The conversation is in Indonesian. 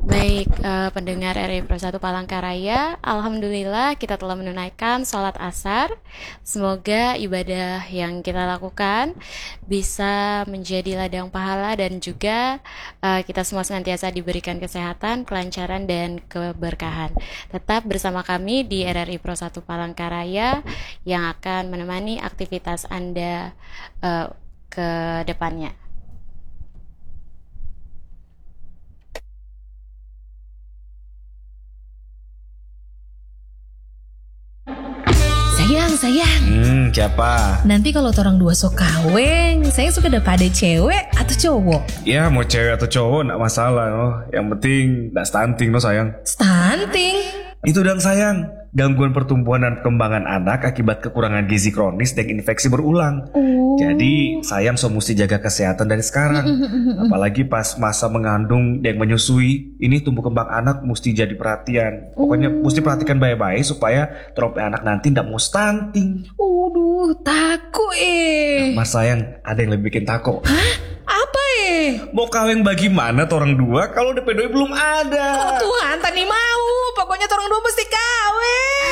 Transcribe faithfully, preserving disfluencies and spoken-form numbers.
Baik, eh, pendengar R I Pro satu Palangkaraya, Alhamdulillah kita telah menunaikan sholat asar. Semoga ibadah yang kita lakukan bisa menjadi ladang pahala dan juga eh, kita semua senantiasa diberikan kesehatan, kelancaran, dan keberkahan. Tetap bersama kami di R R I Pro satu Palangkaraya yang akan menemani aktivitas Anda eh, ke depannya. Sayang, sayang. Hmm, siapa? Nanti kalau orang dua sok kaweng, saya suka dapat ada cewek atau cowok. Ya mau cewek atau cowok nggak masalah oh. Yang penting nggak stunting no sayang. Stunting? Itu dong sayang, gangguan pertumbuhan dan perkembangan anak akibat kekurangan gizi kronis dan infeksi berulang. Oh. Jadi sayang so mesti jaga kesehatan dari sekarang. Apalagi pas masa mengandung dan menyusui, ini tumbuh kembang anak mesti jadi perhatian. Pokoknya Oh. mesti perhatikan baik-baik supaya trope anak nanti nggak mau stunting. Waduh, takut eh. Mas sayang, ada yang lebih bikin takut. Apa eh? Mau kawin bagaimana tuh orang dua kalau D P doi belum ada? Oh Tuhan, tadi mau. Pokoknya orang dua mesti kawin.